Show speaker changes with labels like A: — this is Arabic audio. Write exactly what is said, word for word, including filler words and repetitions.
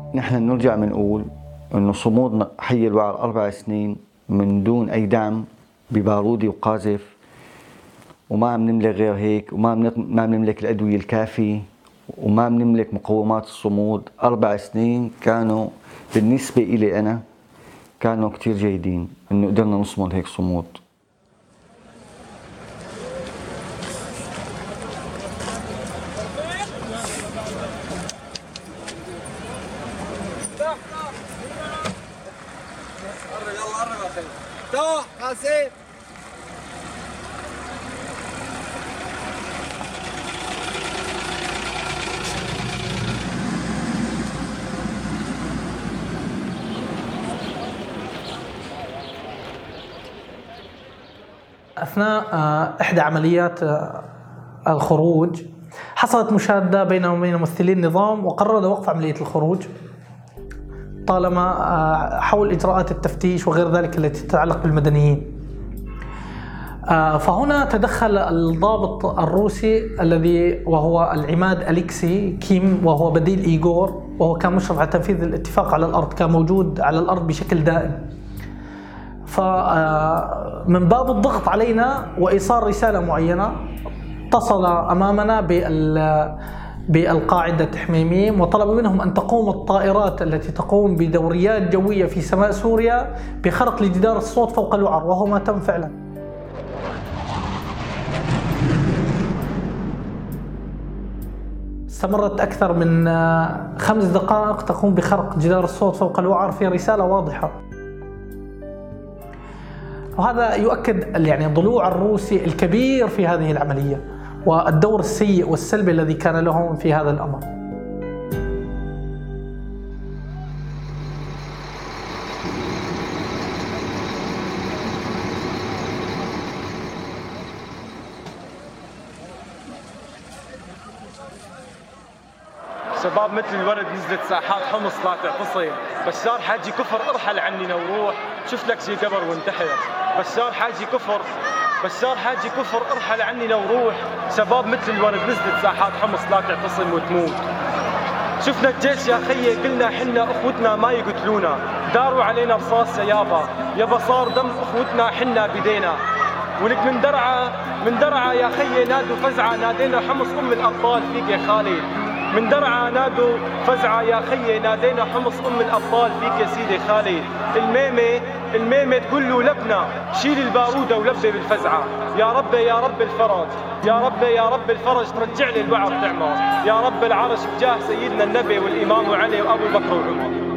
A: نحن نرجع بنقول انه صمود حي الوعر اربع سنين من دون اي دعم ببارودي وقاذف، وما عم نملك غير هيك، وما ما بنملك الادويه الكافيه، وما بنملك مقومات الصمود. اربع سنين كانوا بالنسبه الي انا كانوا كثير جيدين، انه قدرنا نصمد هيك صمود.
B: أثناء إحدى عمليات الخروج حصلت مشادة بين وبين ممثلي النظام، وقرروا وقف عملية الخروج طالما حول إجراءات التفتيش وغير ذلك التي تتعلق بالمدنيين. فهنا تدخل الضابط الروسي الذي وهو العماد أليكسي كيم، وهو بديل إيغور، وهو كان مشرف على تنفيذ الاتفاق على الأرض، كان موجود على الأرض بشكل دائم. فمن باب الضغط علينا وإيصال رسالة معينة اتصل أمامنا بالقاعدة التحميميين وطلب منهم أن تقوم الطائرات التي تقوم بدوريات جوية في سماء سوريا بخرق لجدار الصوت فوق الوعر، وهو ما تم فعلا. استمرت أكثر من خمس دقائق تقوم بخرق جدار الصوت فوق الوعر في رسالة واضحة. وهذا يؤكد يعني ضلوع الروسي الكبير في هذه العملية والدور السيء والسلبي الذي كان لهم في هذا الأمر.
C: شباب مثل الورد نزلت ساحات حمص لا تعتصم. بشار حاجي كفر ارحل عننا وروح، شفت لك شي قبر وانتحر. بشار حاجي كفر بشار حاجي كفر ارحل عننا وروح. شباب مثل الورد نزلت ساحات حمص لا تعتصم وتموت. شفنا الجيش يا خيي قلنا حنا اخوتنا ما يقتلونا، داروا علينا رصاص يابا يابا صار دم اخوتنا حنا بدينا. ولك من درعا من درعا يا خيي نادوا فزعه، نادينا حمص ام الابطال فيك يا خالد. من درعا نادوا فزعه يا خيي، نادينا حمص ام الابطال فيك يا سيدي خالد. الميمه الميمه تقول له لبنا شيل الباروده ولبي بالفزعه. يا رب يا رب الفرج يا رب يا رب الفرج ترجع لي الوعر تعمر. يا رب العرش بجاه سيدنا النبي والامام علي وابو بكر وعمر.